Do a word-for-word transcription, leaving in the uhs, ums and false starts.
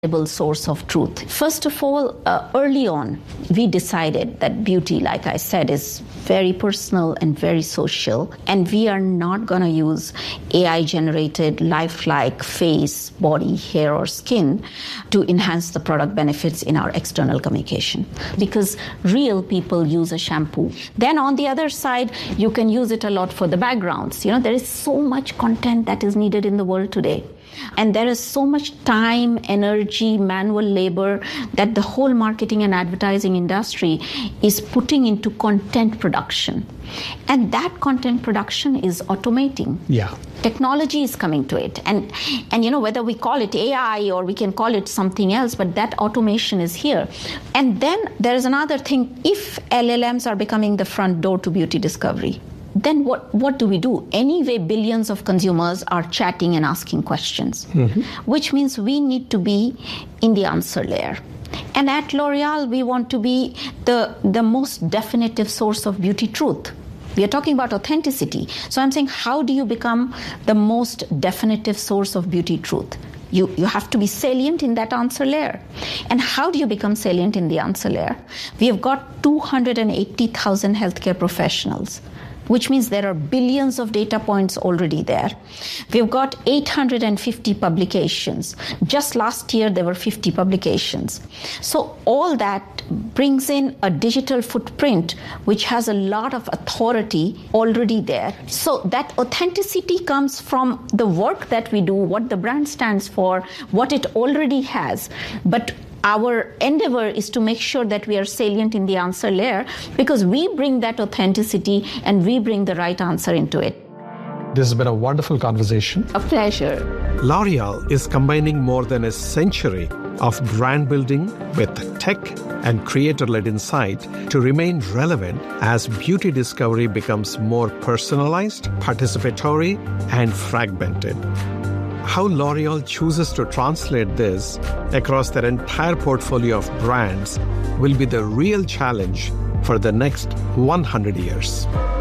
source of truth. First of all, uh, early on, we decided that beauty, like I said, is very personal and very social, and we are not going to use A I-generated lifelike face, body, hair, or skin to enhance the product benefits in our external communication, because real people use a shampoo. Then on the other side, you can use it a lot for the backgrounds. You know, there is so much content that is needed in the world today. And there is so much time, energy, manual labor that the whole marketing and advertising industry is putting into content production. And that content production is automating. Yeah. Technology is coming to it. And, and you know, whether we call it A I or we can call it something else, but that automation is here. And then there is another thing. If L L Ms are becoming the front door to beauty discovery, then what, what do we do? Anyway, billions of consumers are chatting and asking questions, mm-hmm. which means we need to be in the answer layer. And at L'Oreal, we want to be the, the most definitive source of beauty truth. We are talking about authenticity. So I'm saying, how do you become the most definitive source of beauty truth? You, you have to be salient in that answer layer. And how do you become salient in the answer layer? We have got two hundred eighty thousand healthcare professionals, which means there are billions of data points already there. We've got eight hundred fifty publications. Just last year, there were fifty publications. So all that brings in a digital footprint, which has a lot of authority already there. So that authenticity comes from the work that we do, what the brand stands for, what it already has. But our endeavor is to make sure that we are salient in the answer layer, because we bring that authenticity and we bring the right answer into it. This has been a wonderful conversation. A pleasure. L'Oreal is combining more than a century of brand building with tech and creator-led insight to remain relevant as beauty discovery becomes more personalized, participatory, and fragmented. How L'Oreal chooses to translate this across their entire portfolio of brands will be the real challenge for the next one hundred years.